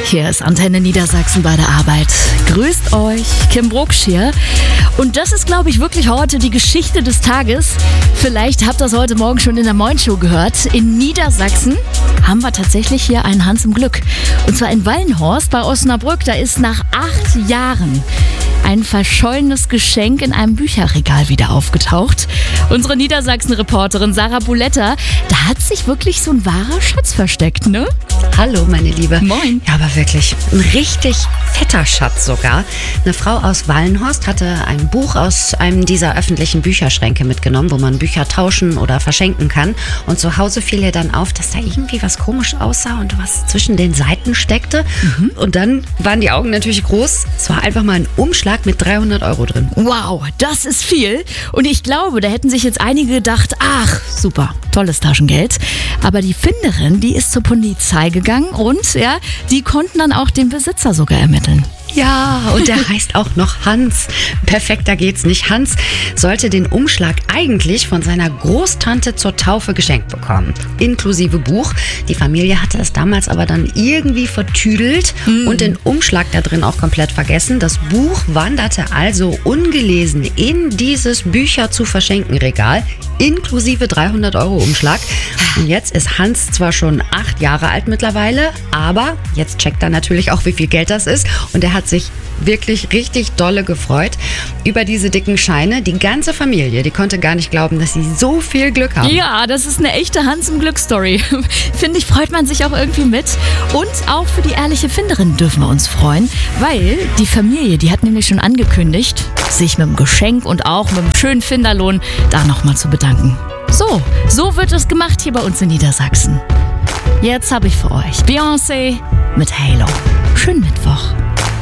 Hier ist Antenne Niedersachsen bei der Arbeit. Grüßt euch, Kim Brucksch hier. Und das ist, glaube ich, wirklich heute die Geschichte des Tages. Vielleicht habt ihr das heute Morgen schon in der Moin-Show gehört. In Niedersachsen haben wir tatsächlich hier einen Hans im Glück. Und zwar in Wallenhorst bei Osnabrück. Da ist nach 8 Jahren ein verschollenes Geschenk in einem Bücherregal wieder aufgetaucht. Unsere Niedersachsen-Reporterin Sarah Buletta, da hat sich wirklich so ein wahrer Schatz versteckt, ne? Hallo, meine Liebe. Moin. Ja, aber wirklich ein richtig fetter Schatz sogar. Eine Frau aus Wallenhorst hatte ein Buch aus einem dieser öffentlichen Bücherschränke mitgenommen, wo man Bücher tauschen oder verschenken kann. Und zu Hause fiel ihr dann auf, dass da irgendwie was komisch aussah und was zwischen den Seiten steckte. Und dann waren die Augen natürlich groß. Es war einfach mal ein Umschlag mit 300 € drin. Wow, das ist viel. Und ich glaube, da hätten sich jetzt einige gedacht, ach, super, tolles Taschengeld. Aber die Finderin, die ist zur Polizei gegangen und ja, die konnten dann auch den Besitzer sogar ermitteln. Ja, und der heißt auch noch Hans. Perfekter geht's nicht. Hans sollte den Umschlag eigentlich von seiner Großtante zur Taufe geschenkt bekommen. Inklusive Buch. Die Familie hatte es damals aber dann irgendwie vertüdelt und den Umschlag da drin auch komplett vergessen. Das Buch wanderte also ungelesen in dieses Bücher zu verschenken Regal, inklusive 300 € Umschlag. Und jetzt ist Hans zwar schon 8 Jahre alt mittlerweile, aber jetzt checkt er natürlich auch, wie viel Geld das ist. Und er hat sich wirklich richtig dolle gefreut über diese dicken Scheine. Die ganze Familie, die konnte gar nicht glauben, dass sie so viel Glück haben. Ja, das ist eine echte Hans im Glück-Story. Finde ich, freut man sich auch irgendwie mit. Und auch für die ehrliche Finderin dürfen wir uns freuen, weil die Familie, die hat nämlich schon angekündigt, sich mit dem Geschenk und auch mit dem schönen Finderlohn da nochmal zu bedanken. So wird es gemacht hier bei uns in Niedersachsen. Jetzt habe ich für euch Beyoncé mit Halo.